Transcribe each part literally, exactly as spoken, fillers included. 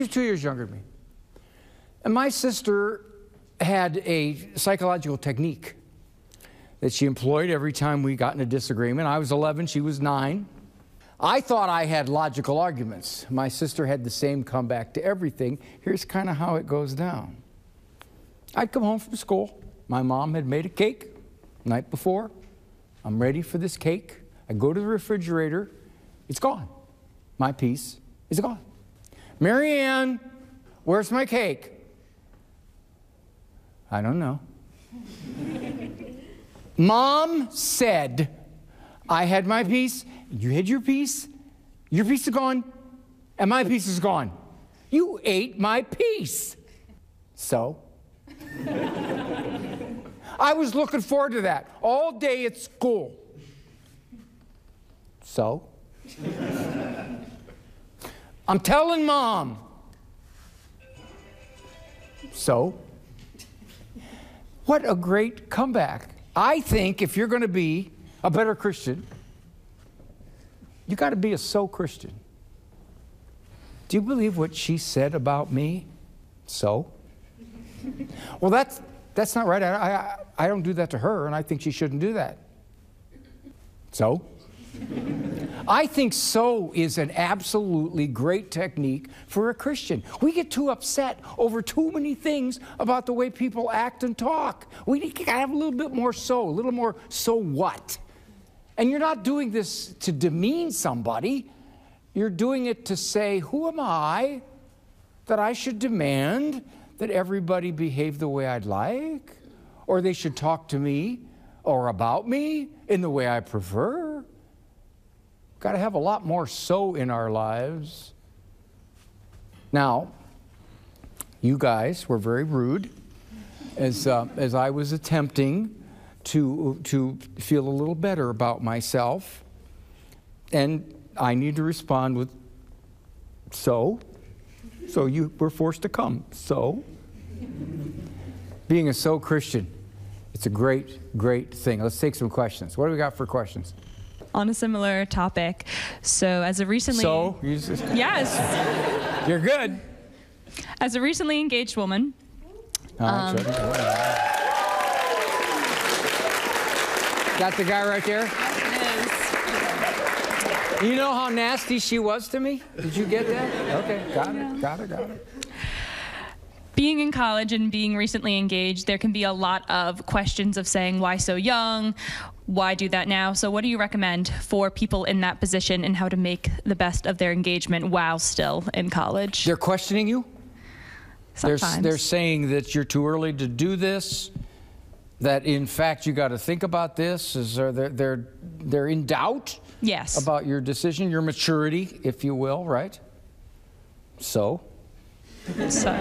She's two years younger than me. And my sister had a psychological technique that she employed every time we got in a disagreement. I was eleven, she was nine. I thought I had logical arguments. My sister had the same comeback to everything. Here's kind of how it goes down. I'd come home from school. My mom had made a cake the night before. I'm ready for this cake. I go to the refrigerator. It's gone. My piece is gone. Marianne, where's my cake? I don't know. Mom said I had my piece, you had your piece, your piece is gone, and my piece is gone. You ate my piece. So? I was looking forward to that all day at school. So? I'm telling Mom. So? What a great comeback. I think if you're going to be a better Christian, you got to be a so Christian. Do you believe what she said about me? So? Well, that's, that's not right. I, I, I don't do that to her, and I think she shouldn't do that. So? I think so is an absolutely great technique for a Christian. We get too upset over too many things about the way people act and talk. We need to have a little bit more so, a little more so what. And you're not doing this to demean somebody. You're doing it to say, who am I that I should demand that everybody behave the way I'd like? Or they should talk to me or about me in the way I prefer? Got to have a lot more so in our lives. Now, you guys were very rude as, uh, as I was attempting to, to feel a little better about myself. And I need to respond with, so? So you were forced to come. So? Being a so Christian, it's a great, great thing. Let's take some questions. What do we got for questions? On a similar topic, so as a recently... So? You just, yes. You're good. As a recently engaged woman... Oh, um, got the guy right there? It is. You know how nasty she was to me? Did you get that? Okay, got yeah. it, got it, got it. Being in college and being recently engaged, there can be a lot of questions of saying, why so young? Why do that now? So what do you recommend for people in that position and how to make the best of their engagement while still in college? They're questioning you? Sometimes. They're, they're saying that you're too early to do this, that in fact you got to think about this. Is there, they're, they're, they're in doubt? Yes. About your decision, your maturity, if you will, right? So? So?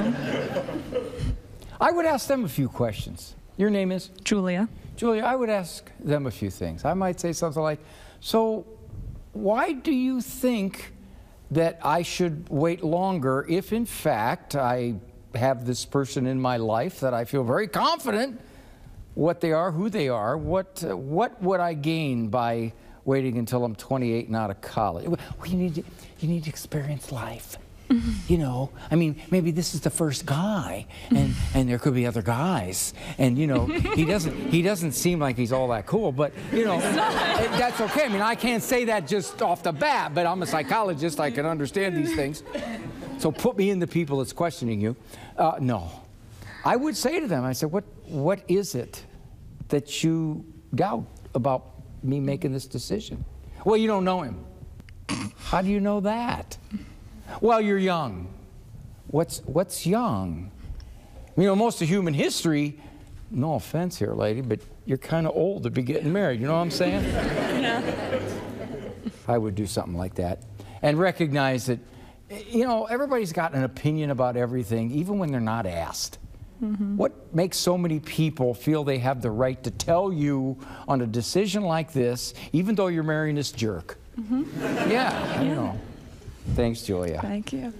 I would ask them a few questions. Your name is? Julia. Julia, I would ask them a few things. I might say something like, so why do you think that I should wait longer if in fact I have this person in my life that I feel very confident what they are, who they are? What, uh, what would I gain by waiting until I'm twenty-eight and out of college? Well, you need to, you need to experience life. You know, I mean, maybe this is the first guy, and, and there could be other guys, and you know, he doesn't he doesn't seem like he's all that cool, but you know, it, that's okay. I mean, I can't say that just off the bat, but I'm a psychologist. I can understand these things. So put me in the people that's questioning you. Uh, no, I would say to them, I said, what what is it that you doubt about me making this decision? Well, you don't know him. How do you know that? Well, you're young. What's, what's young? You know, most of human history, no offense here, lady, but you're kind of old to be getting married. You know what I'm saying? Yeah. I would do something like that. And recognize that, you know, everybody's got an opinion about everything, even when they're not asked. Mm-hmm. What makes so many people feel they have the right to tell you on a decision like this, even though you're marrying this jerk? Mm-hmm. Yeah, I yeah. know. Thanks, Julia. Thank you.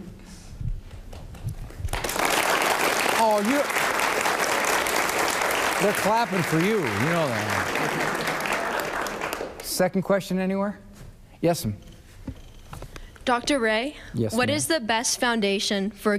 Oh, you... They're clapping for you. You know that. Second question anywhere? Yes, ma'am. Doctor Ray, Yes, what ma'am. is the best foundation for